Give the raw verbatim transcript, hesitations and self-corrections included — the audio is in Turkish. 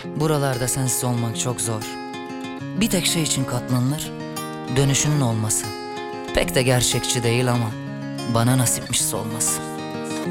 Buralarda sensiz olmak çok zor. Bir tek şey için katlanılır, dönüşünün olması. Pek de gerçekçi değil ama bana nasipmiş olması.